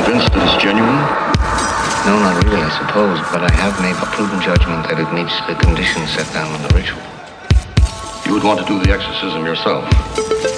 convinced that it's genuine? No, not really, I suppose, but I have made a prudent judgment that it meets the conditions set down in the ritual. You would want to do the exorcism yourself?